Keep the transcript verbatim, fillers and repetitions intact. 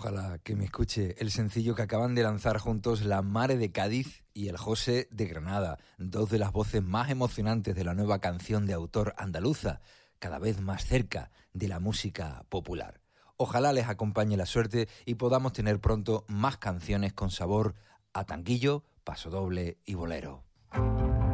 Ojalá que me escuche el sencillo que acaban de lanzar juntos la Mare de Cádiz y el José de Granada, dos de las voces más emocionantes de la nueva canción de autor andaluza, cada vez más cerca de la música popular. Ojalá les acompañe la suerte y podamos tener pronto más canciones con sabor a tanguillo, pasodoble y bolero.